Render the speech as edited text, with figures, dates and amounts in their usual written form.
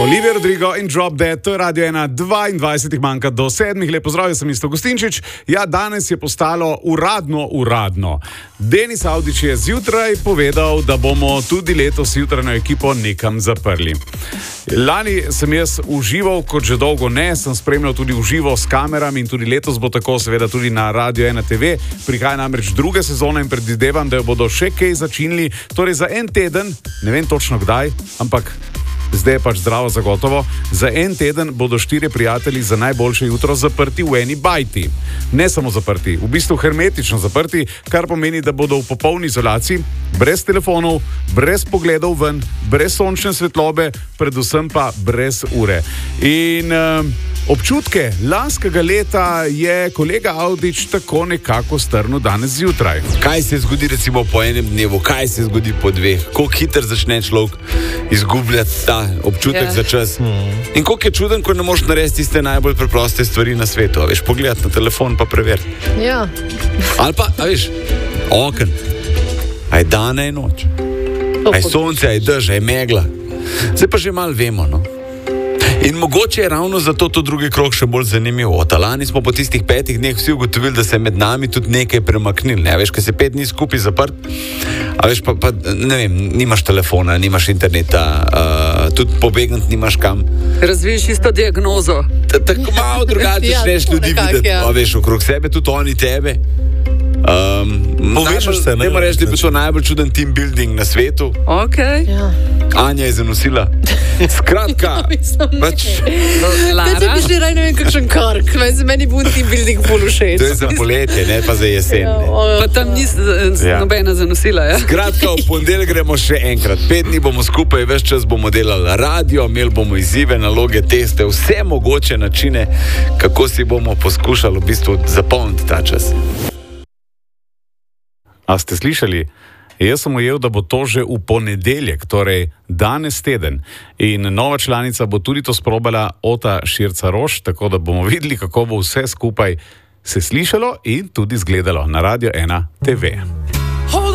Olivia Rodrigo in Drop Dead, to je Radio 1, 22 manjka do 7. Lep pozdrav, jaz sem Isto Gustinčič. Ja, danes je postalo uradno. Denis Avdić je zjutraj povedal, da bomo tudi letos jutranjo ekipo nekam zaprli. Lani sem jaz užival, kot že dolgo ne, sem spremljal tudi uživo s kamerami in tudi letos bo tako, seveda tudi na Radio 1 TV. Prihaja namreč druga sezona in predvidevam, da jo bodo še kaj začinili. Torej za en teden, ne vem točno kdaj, ampak zdaj je pač zdravo zagotovo, za en teden bodo 4 prijatelji za najboljše jutro zaprti v eni bajti. Ne samo zaprti, v bistvu hermetično zaprti, kar pomeni, da bodo v popolni izolaciji, brez telefonov, brez pogledov ven, brez sončne svetlobe, predvsem pa brez ure. In občutke lanskega leta je kolega Avdić tako nekako strnil danes zjutraj. Kaj se zgodi recimo po enem dnevu, kaj se zgodi po dveh, koliko hitro začne človek izgubljati ta občutek za čas. In koliko je čuden, ko ne moreš narediti tiste najbolj preproste stvari na svetu. A veš, pogledati na telefon pa preveriti. Ja. Ali pa, a veš, oken. Aj dan, aj noč. Aj sonce, aj dež, aj megla. Zdaj pa že malo vemo, no. In mogoče je ravno zato to drugi krog še bolj zanimiv. Od lani smo po tistih 5 dneh vsi ugotovili, da se je med nami tudi nekaj premaknili. Ne? Veš, ko se 5 dni skupaj zaprt, a veš, pa ne vem, nimaš telefona, nimaš interneta, tudi pobegniti nimaš kam. Razviješ isto diagnozo. Tako malo drugače začneš ljudi videti. A veš, okrog sebe, tudi oni tebe. Povežeš se, ne? Ne moram reči, da je bil to najbolj čuden team building na svetu. Okay. Ja. Anja je zanosila. Skratka, pač... Kaj ti bi že raj, ne vem, kakšen kark. Meni bo team building ful všeč. To je za poletje, ne pa za jesen. Pa tam nobena zanosila, ja? Skratka, v ponedeljek gremo še enkrat. 5 dni bomo skupaj, ves čas bomo delali radio, imeli bomo izzive, naloge, teste, vse mogoče načine, kako si bomo poskušali v bistvu zapolniti ta čas. A ste slišali? Jaz sem ujel, da bo to že v ponedeljek, torej danes teden. In nova članica bo tudi to sprobala, Ota Širca-Roš, tako da bomo videli, kako bo vse skupaj se slišalo in tudi izgledalo na Radio 1 TV.